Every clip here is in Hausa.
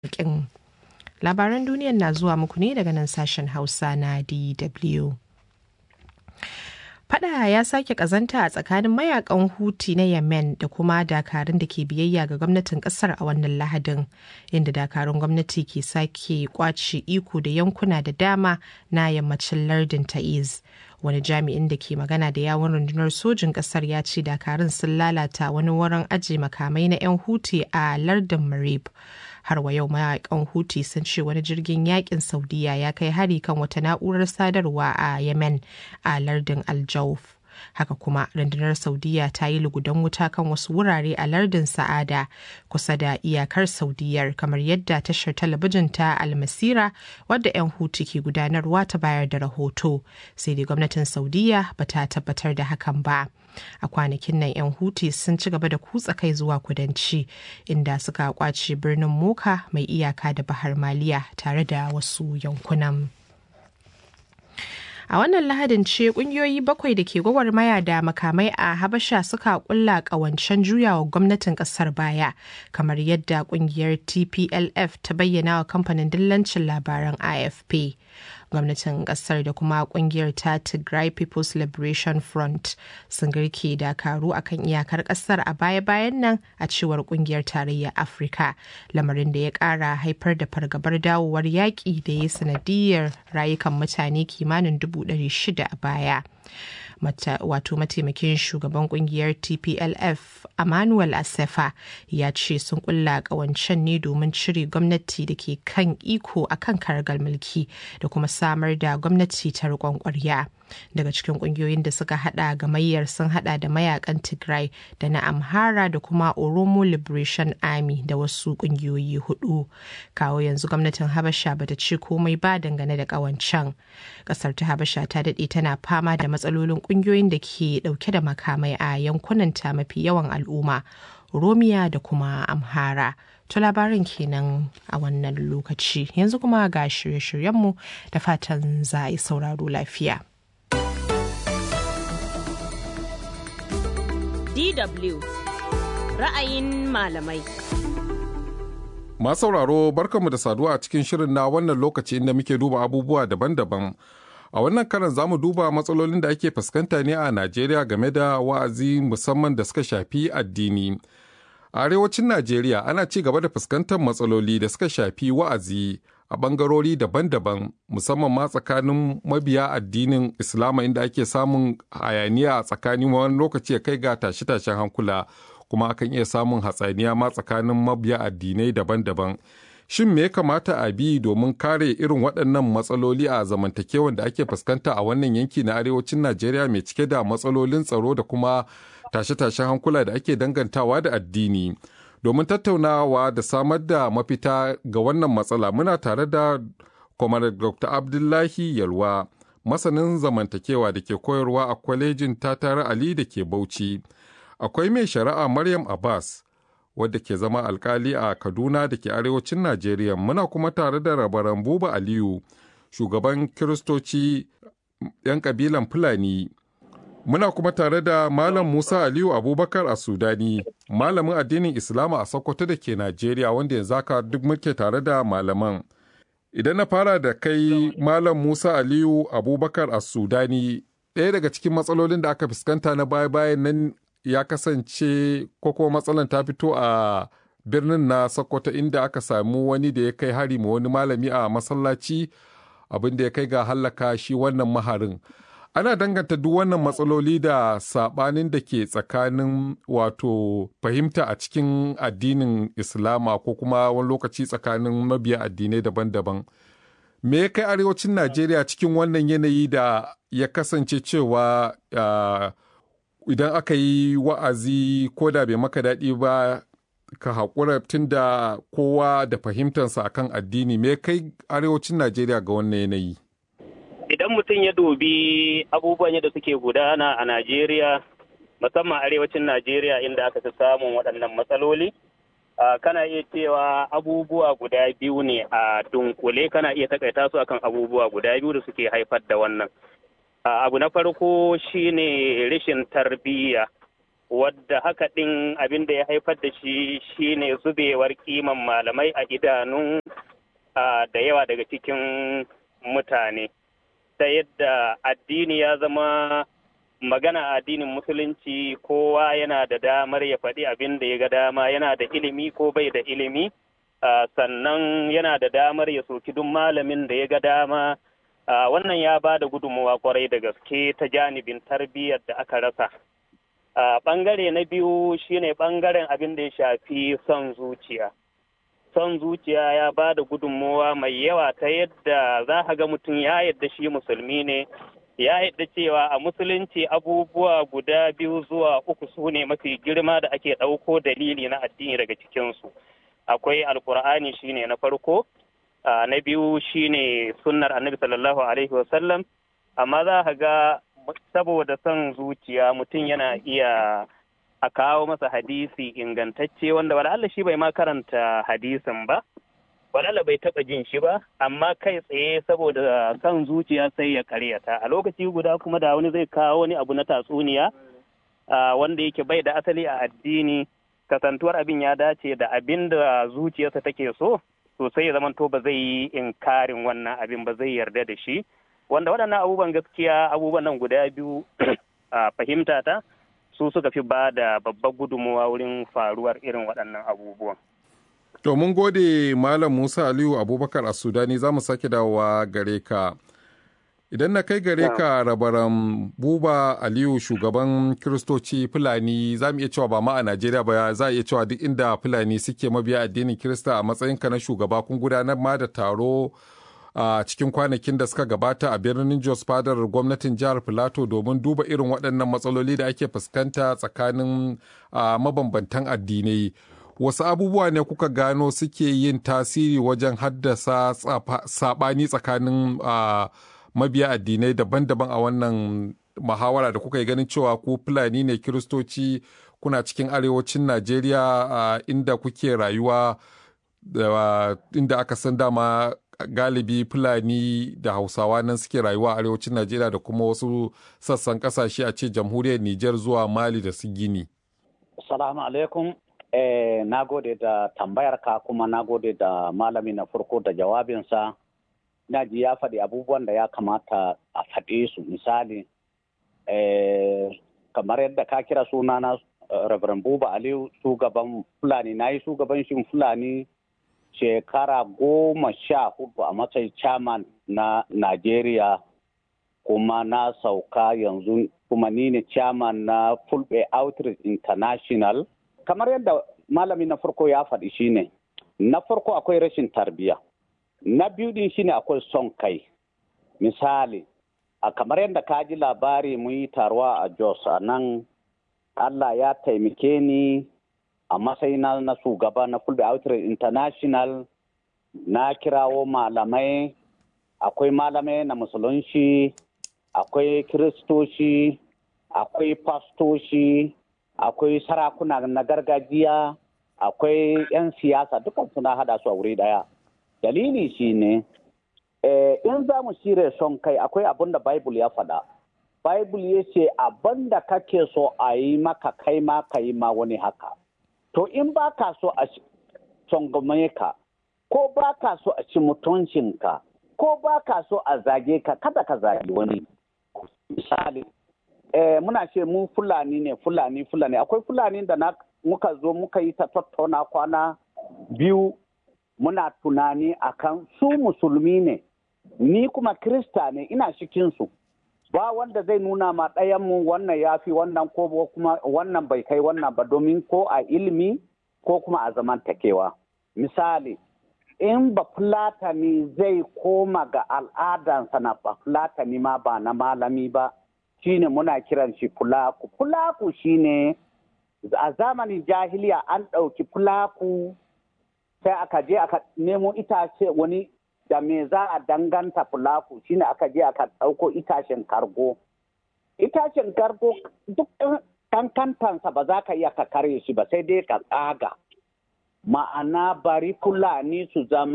Kin labaran duniyar na zuwa muku ne daga nan sashen Hausa na DW. Fada ya sake kazanta a tsakanin mayakan Houthi na Yemen da kuma dakarun da ke biyayya ga gwamnatin kasar a wannan Lahadin, inda dakarun gwamnati ke sake kwace iko da yankuna da dama na yammacin lardin Taiz. Wani jami'in da ke magana da yawun rundunar sojin kasar ya ce dakarun sun lalata wani wurin ajiye makamai na 'yan Houthi a lardin Marib. Har wa yau mayakan Houthi sun ce wani jirgin yakin Saudiya ya kai hari kan wata na'urar sadarwa a Yemen a lardin Al-Jauf. Haka kuma rundunar Saudiya ta yi lugudan wuta kan wasu wurare a lardin Sa'ada kusa da iyakar Saudiyar, kamar yadda tashar talabijin ta Al-Masira wadda 'yan Houthi ke gudanarwa ta bayar da rahoto. Sai dai gwamnatin Saudiya ba ta tabbatar da hakan ba. A kwanakin nan 'yan Houthi sun ci gaba da kutsa kai zuwa kudanci, inda suka kwace birnin Moka mai iyaka da Bahar Maliya tare da wasu yankunan. A wannan Lahadin ce kungiyoyi 7 da ke gwagwarmaya da makamai a Habasha suka kulla kawancen juyawa gwamnatin kasar baya, kamar yadda kungiyar TPLF ta bayyana wa kamfanin dillancin labaran AFP. Gwamnatin kasar da kuma kungiyar ta Tigray People's Liberation Front sun girke dakaru akan iyakar kasar a baya-bayan nan, a cewar kungiyar tarayyar Afirka, lamarin da ya kara haifar da fargabar dawowar yaƙi da ya sanadiyar rayukan mutane kimanin 600 a baya. Wato mataimakin shugaban kungiyar TPLF Emmanuel Asefa ya ce sun kulla kawancen ne domin cire gwamnati da ke kan iko akan karagar mulki da kuma samar da gwamnati ta riƙon ƙwarya. Daga cikin kungiyoyin da suka hada gamayyar sun hada da mayakan Tigray da na Amhara da kuma Oromo Liberation Army da wasu kungiyoyi 4. Kawo yanzu gwamnatin Habasha bata ce komai ba dangane da kawancan. Kasar ta Habasha ta dade tana fama da matsalolin kungiyoyin da ke dauke da makamai a yankunan ta mafi yawan al'umma, Oromiya da kuma Amhara. To labarin kenan a wannan lokaci. Yanzu kuma ga shirye-shiryenmu da fatan za a yi sauraro lafiya. DW ra'ayin malamai. Masu sauraro barkanmu da saduwa a cikin shirin na wannan lokaci inda muke duba abubuwa daban-daban. A wannan karan za mu duba matsalolin da ake fuskanta ne a Najeriya game da wa'azi musamman da suka shafi addini. A arewacin Najeriya ana ci gaba da fuskantar matsaloli da suka shafi wa'azi a ɓangarori daban-daban, musamman ma tsakanin mabiya addinin Islama, inda ake samun hayaniya a tsakanin wani lokaci ya kai ga tashe-tashen hankula, kuma akan iya samun hatsaniya ma tsakanin mabiya addinai daban-daban. Shin me ya kamata a bi domin kare irin waɗannan matsaloli a zamantakewan da ake fuskanta a wannan yanki na arewacin Najeriya mai cike da matsalolin tsaro da kuma tashe-tashen hankula da ake dangantawa da addini? Domin tattaunawa da samar da mafita ga wannan matsala muna tare da Comrade Dr. Abdullahi Yalwa, masanin zamantakewa da ke koyarwa a kwalejin Tatara Ali da ke Bauchi. Akwai mai shari'a Maryam Abbas, wadda ke zama alkali a Kaduna da ke arewacin Najeriya. Muna kuma tare da Rabaran Buba Aliyu, shugaban Kiristoci 'yan kabilan Fulani. Muna kuma tare da Malam Musa Aliyu Abubakar a Sudani, malamin addinin Islama a Sokoto da ke Najeriya, wanda yanzu haka duk muke tare da malaman. Idan na fara da kai Malam Musa Aliyu Abubakar a Sudani, ɗaya daga cikin matsalolin da aka fuskanta na baya-bayan nan ya kasance ko kuma matsalan ta fito a birnin na Sokoto, inda aka samu wani da ya kai hari ma wani malami a masallaci, abin da ya kai ga hallaka shi wannan maharin. Ana danganta duk wannan matsaloli da saɓanin da ke tsakanin wato fahimta a cikin addinin Islama ko kuma wani lokaci tsakanin mabiya addinai daban-daban. Me ya kai arewacin Najeriya cikin wannan yanayi da ya kasance cewa idan aka yi wa'azi ko da bai maka daɗi ba ka haƙura tun da kowa da fahimtansa akan addini? Me ya kai arewacin Najeriya ga wannan yanayi? Idan mutum ya dubi abubuwan yadda suke gudana a Najeriya, musamman arewacin Najeriya inda aka fi samun waɗannan matsaloli, kana iya cewa abubuwa guda biyu ne a dunkule, kana iya takaita su akan abubuwa guda biyu da suke haifar da wannan. Abu na farko shine rashin tarbiyya wadda haka ɗin abin da ya haifar da shi shine zubewar kiman malamai a idanun da yawa daga cikin mutane, ta yadda addini ya zama magana addinin musulunci kowa yana da damar ya faɗi abin da ya ga dama, yana da ilimi ko bai da ilimi, sannan yana da damar ya soki duk malamin da ya ga dama. Wannan ya ba da gudunmawa kwarai da gaske ta janibin tarbiyyar da aka rasa. Ɓangare na biyu shine ɓangaren abin da ya shafi son zuciya. Son zuciya ya ba da gudunmawa mai yawa ta yadda za a ga mutum ya yadda shi musulmi ne, ya yadda cewa a musulunci abubuwa guda 2 zuwa 3 su ne mafi girma da ake ɗauko dalili na addini daga cikinsu. Akwai alkur'ani shine na farko, na biyu shine sunnar annabi sallallahu alaihi wasallam, amma za a ga saboda son zuciya mutum yana iya a kawo masa hadisi ingantacce wanda wala'alla shi bai ma karanta hadisin ba, wala'alla bai taɓa jin shi ba, amma kai tsaye saboda son zuciya sai ya karyata. A lokaci guda kuma da wani zai kawo wani abu na tatsuniya wanda yake bai da asali a addini, kasantuwar abin ya dace da abin da zuciyarsa take so, sosai ya zamanto ba zai yi inkarin wannan abin ba, zai yarda da shi. Wanda waɗannan abubuwan gaskiya abubuwan nan guda biyu a fahimta ta su suka fi ba da babbar gudunmawa wurin faruwar irin waɗannan abubuwan. To mun gode Malam Musa Aliyu Abubakar a Sudani, za mu sake dawowa gare ka. Idan na kai gare ka Rabaran Buba Aliyu, shugaban Kiristoci Fulani, za mu iya cewa ba ma a Najeriya ba, za a iya cewa duk inda Fulani suke mabiya addinin Kirista, a matsayinka na shugaba kun gudanar ma da taro a cikin kwanakin da suka gabata a birnin Jos fadar gwamnatin jihar Filato domin duba irin waɗannan matsaloli da ake fuskanta tsakanin mabambantan addinai. Wasu abubuwa ne kuka gano suke yin tasiri wajen haddasa saɓani tsakanin mabiya addinai daban-daban a wannan muhawara da kuka yi, ganin cewa ku Fulani ne Kiristoci, kuna cikin arewacin Najeriya inda kuke rayuwa, inda aka san dama galibi Fulani da Hausawa nan suke rayuwa a arewacin Najeriya da kuma wasu sassan kasashe a ce jamhuriyar Nijar zuwa Mali da su Gini. Assalamu alaikum. Na gode da tambayar ka, kuma na gode da malami na farko da jawabinsa. Na ji ya faɗi abubuwan da ya kamata a faɗe su. Misali, kamar yadda ka kira sunana Reverend Buba Aliyu, shugaban Fulani. Na yi shugabancin Fulani shekara 14 a matsayin chairman na Najeriya, kuma na sauka yanzu kuma ni ne chairman na Fulbe Outreach International. Kamar yadda malami na farko ya faɗi shine, na farko akwai rashin tarbiyya, na biyu din shine akwai son kai. Misali, a kamar yadda ka ji labari mun yi taruwa a Jos a nan, Allah ya taimake ni a matsayina na shugaba na Fulbe Outreach International. Na kirawo malamai, akwai malamai na musulunci, akwai kiristoci, akwai fastoci, akwai sarakuna na gargajiya, akwai 'yan siyasa, dukan suna hada su a wuri daya. Dalili shine in za mu shirya son kai, akwai abin da Bible ya faɗa. Bible ya ce abin da kake so a yi maka kai ma ka yi ma wani haka. To in ba ka so a tsangwame ka, ko ba ka so a ci mutuncinka, ko ba ka so a zage ka, kada ka zage wani. Misali, muna ce mu Fulani ne, Fulani. Akwai Fulani da muka zo muka yi ta tattauna kwana 2 muna tunani akan su musulmi ne, ni kuma Kirista ne, ina cikinsu. Ba wanda zai nuna ma ɗayanmu wannan ya fi wannan ko kuma wannan bai kai wannan ba, domin ko a ilimi ko kuma a zamantakewa. Misali, in ba Fulatani zai koma ga al'adansa na ba Fulatani ma ba na malami ba, shine muna kiran shi fulaku. Fulaku shine a zamanin jahiliya an ɗauki fulaku sai aka je aka nemo itace wani da me za a danganta fulaku, shine aka je aka ɗauko itacen kargo. Itacen kargo duk kankantansa ba za ka iya ka karye shi ba, sai dai ka tsaga. Ma'ana bari Fulani su zama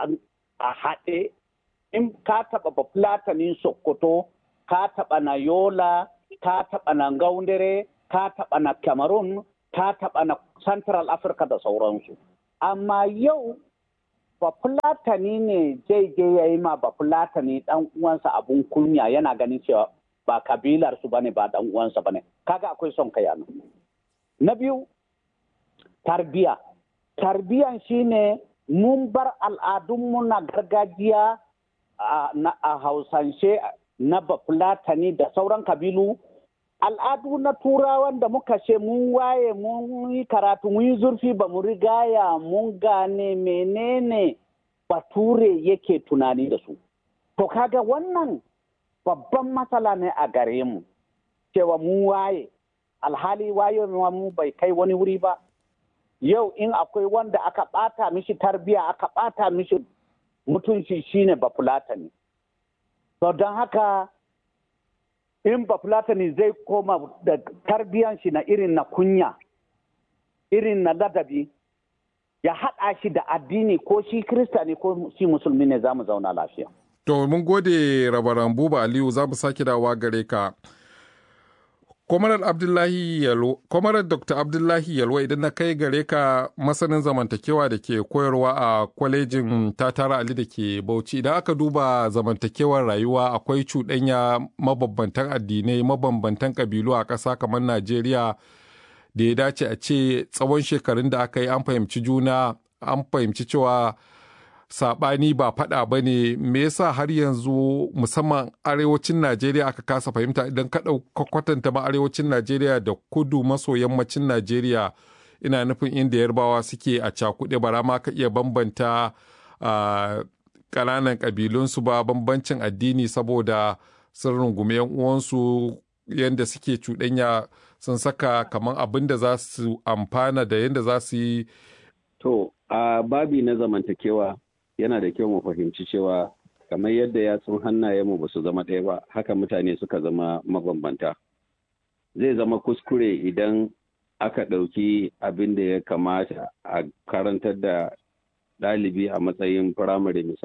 a haɗe. In ka taɓa ba Fulatanin Sokoto, ka taɓa na Yola, ka taɓa na Gaundare, ta taɓa na Cameroon, ta taɓa na Central Africa da sauransu. Amma yau Bafulatani ne zai je ya yi ma Bafulatani ɗan uwansa abun kunya yana ganin cewa ba kabilarsu ba ne ba ɗan uwansa ba ne. Kaga akwai son kai nan. Na biyu, tarbiya. Tarbiyan shine mun bar al'adunmu na gargajiya a Hausance na Bafulatani da sauran kabilu. Al'adu na turawan da muka ce mun waye mun yi karatu mun yi zurfi ba mu rigaya mun gane menene bature yake tunani da su. To kaga wannan babban matsala ne a gare mu cewa mun waye alhali waye mu bai kai wani wuri ba. Yau in akwai wanda aka ɓata mishi tarbiya aka ɓata mishi mutunci shine Bafulatani. To don haka in Bafulatani zai koma da tarbiyan shi na irin na kunya, irin na ladabi, ya haɗa shi da addini ko shi Kirista ne ko shi Musulmi ne za mu zauna lafiya. To mun gode Rabaran Buba Aliyu za mu sake dawa gare ka. Kwamarar Dr. Abdullahi Yalwa idan na kai gare ka masanin zamantakewa da ke koyarwa a kwalejin Tatara Ali da ke Bauchi. Idan aka duba zamantakewar rayuwa akwai cuɗanya mabambantan addinai, mabambantan ƙabilu a ƙasa kamar Najeriya da ya dace a ce tsawon shekarun da aka yi an fahimci juna, an fahimci cewa saɓani ba faɗa ba ne. Me yasa har yanzu musamman arewacin Najeriya aka kasa fahimta? Idan ka kwatanta ma arewacin Najeriya da kudu maso yammacin Najeriya, ina nufin inda Yarbawa suke a cakuɗe, bara ma ka iya bambanta ƙananan ƙabilunsu ba, bambancin addini saboda sun rungumi 'yan uwansu yadda suke cuɗanya sun saka kamar abin da za su amfana da yadda za su yi. To, a babi na zamantakewa yana da kyau mu fahimci cewa kamar yadda yatsun hannayenmu ba su zama ɗaya ba, haka mutane suka zama mabambanta. Zai zama kuskure idan aka ɗauki abin da ya kamata a karantar da ɗalibi a matsayin firamare misali.